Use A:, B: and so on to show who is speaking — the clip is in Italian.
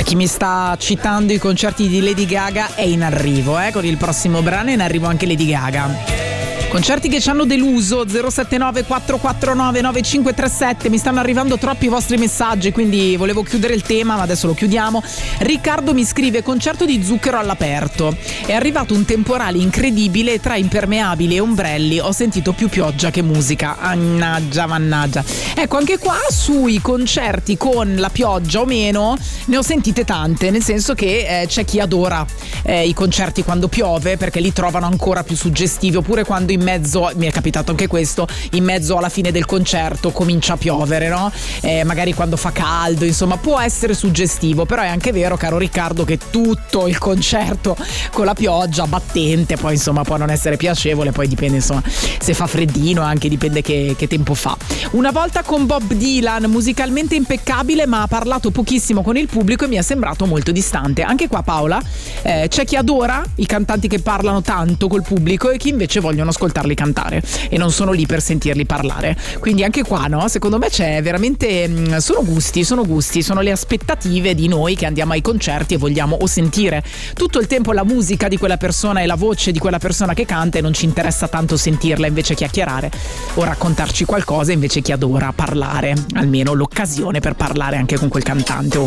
A: chi mi sta citando i concerti di Lady Gaga è in arrivo, con il prossimo brano è in arrivo anche Lady Gaga. Concerti che ci hanno deluso. 079 449 9537. Mi stanno arrivando troppi vostri messaggi, quindi volevo chiudere il tema, ma adesso lo chiudiamo. Riccardo mi scrive: concerto di Zucchero all'aperto, è arrivato un temporale incredibile e tra impermeabili e ombrelli ho sentito più pioggia che musica. Mannaggia. Ecco, anche qua sui concerti con la pioggia o meno ne ho sentite tante, nel senso che c'è chi adora i concerti quando piove, perché li trovano ancora più suggestivi, oppure quando in mezzo, mi è capitato anche questo, in mezzo alla fine del concerto comincia a piovere, no? Magari quando fa caldo, insomma può essere suggestivo, però è anche vero, caro Riccardo, che tutto il concerto con la pioggia battente poi insomma può non essere piacevole, poi dipende insomma se fa freddino, anche dipende che tempo fa. Una volta con Bob Dylan, musicalmente impeccabile ma ha parlato pochissimo con il pubblico e mi è sembrato molto distante. Anche qua, Paola, c'è chi adora i cantanti che parlano tanto col pubblico e chi invece vogliono ascoltarli cantare e non sono lì per sentirli parlare. Quindi anche qua, no? Secondo me c'è veramente sono gusti, sono le aspettative di noi che andiamo ai concerti e vogliamo o sentire tutto il tempo la musica di quella persona e la voce di quella persona che canta e non ci interessa tanto sentirla, invece chiacchierare o raccontarci qualcosa, invece chi adora parlare, almeno l'occasione per parlare anche con quel cantante o